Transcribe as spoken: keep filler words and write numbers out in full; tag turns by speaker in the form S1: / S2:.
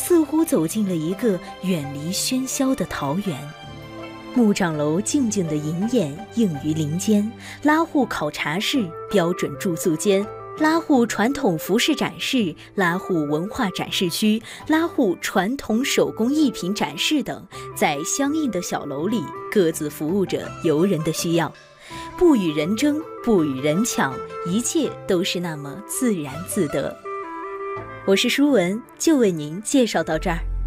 S1: 似乎走进了一个远离喧嚣的桃源。木杖楼静静的银眼映于林间，拉户考察室、标准住宿间、拉户传统服饰展示、拉户文化展示区、拉户传统手工艺品展示等，在相应的小楼里各自服务着游人的需要，不与人争，不与人抢，一切都是那么自然自得。我是舒文，就为您介绍到这儿。